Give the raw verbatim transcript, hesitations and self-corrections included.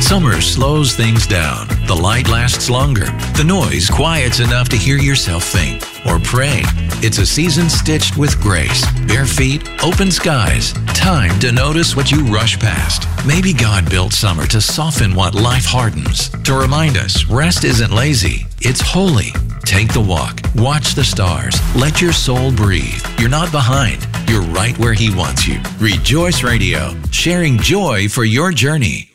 Summer slows things down. The light lasts longer. The noise quiets enough to hear yourself think or pray. It's a season stitched with grace. Bare feet, open skies. Time to notice what you rush past. Maybe God built summer to soften what life hardens. To remind us, rest isn't lazy. It's holy. Take the walk. Watch the stars. Let your soul breathe. You're not behind. You're right where He wants you. Rejoice Radio, sharing joy for your journey.